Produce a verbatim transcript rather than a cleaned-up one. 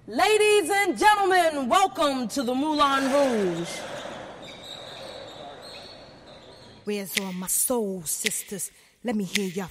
Ladies and gentlemen, welcome to the Moulin Rouge. Where's all my soul sisters? Let me hear your